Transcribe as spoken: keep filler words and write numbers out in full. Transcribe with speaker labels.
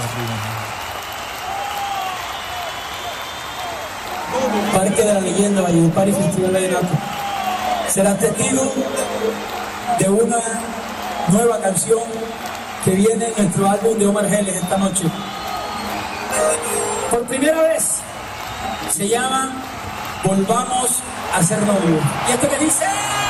Speaker 1: Parque de la Leyenda, Valledupar y Festival Vallenato. Serás testigo de una nueva canción que viene en nuestro álbum de Omar Geles esta noche. Por primera vez se llama Volvamos a ser novios. ¿Y esto que dice?